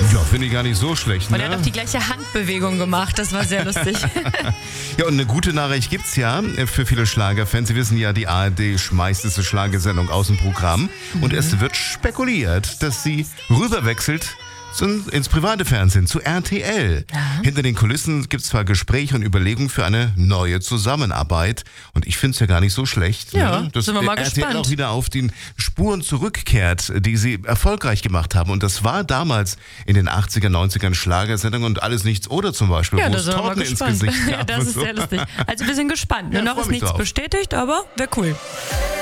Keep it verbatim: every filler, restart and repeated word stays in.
Ja, finde ich gar nicht so schlecht. Und Ne? er hat auch die gleiche Handbewegung gemacht, das war sehr lustig. Ja, und eine gute Nachricht gibt's ja für viele Schlagerfans. Sie wissen ja, die A R D schmeißt diese Schlagersendung aus dem Programm. Mhm. Und es wird spekuliert, dass sie rüberwechselt ins private Fernsehen, zu R T L. Ja. Hinter den Kulissen gibt es zwar Gespräche und Überlegungen für eine neue Zusammenarbeit. Und ich finde es ja gar nicht so schlecht, ja, ne? dass sind wir mal R T L gespannt. auch wieder auf den Spuren zurückkehrt, die sie erfolgreich gemacht haben. Und das war damals in den achtziger, neunzigern Schlagersendungen und Alles Nichts oder zum Beispiel, ja, wo es Torten ins Gesicht gab. Ja, das ist so. sehr lustig. Also wir sind gespannt. Ja, noch ist nichts drauf. bestätigt, aber wäre cool.